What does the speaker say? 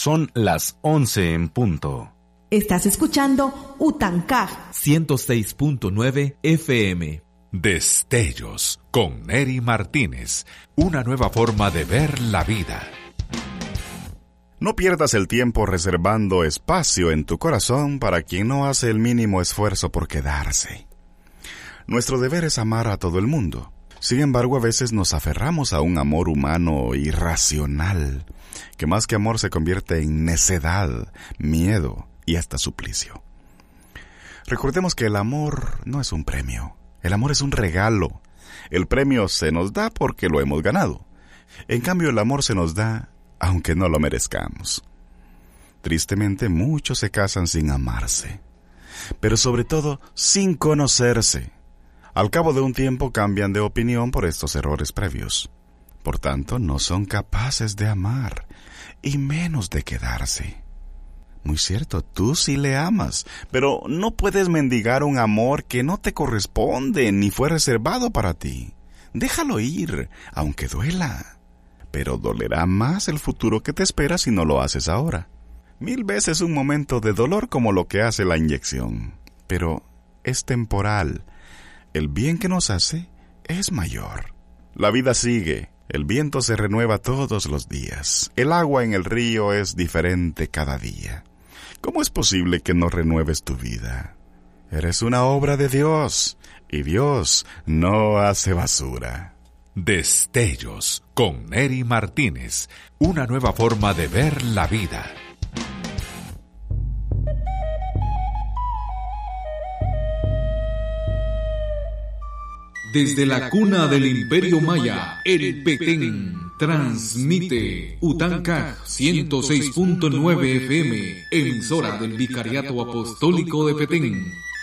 Son las 11 en punto. Estás escuchando Utancaj 106.9 FM. Destellos con Neri Martínez. Una nueva forma de ver la vida. No pierdas el tiempo reservando espacio en tu corazón para quien no hace el mínimo esfuerzo por quedarse. Nuestro deber es amar a todo el mundo. Sin embargo, a veces nos aferramos a un amor humano irracional, que más que amor se convierte en necedad, miedo y hasta suplicio. Recordemos que el amor no es un premio. El amor es un regalo. El premio se nos da porque lo hemos ganado. En cambio, el amor se nos da aunque no lo merezcamos. Tristemente, muchos se casan sin amarse, pero sobre todo sin conocerse. Al cabo de un tiempo cambian de opinión por estos errores previos. Por tanto, no son capaces de amar, y menos de quedarse. Muy cierto, tú sí le amas, pero no puedes mendigar un amor que no te corresponde ni fue reservado para ti. Déjalo ir, aunque duela. Pero dolerá más el futuro que te espera si no lo haces ahora. 1000 veces un momento de dolor como lo que hace la inyección. Pero es temporal. El bien que nos hace es mayor. La vida sigue. El viento se renueva todos los días. El agua en el río es diferente cada día. ¿Cómo es posible que no renueves tu vida? Eres una obra de Dios, y Dios no hace basura. Destellos con Neri Martínez. Una nueva forma de ver la vida. Desde la cuna del Imperio Maya, el Petén transmite Utancaj 106.9 FM, emisora del Vicariato Apostólico de Petén.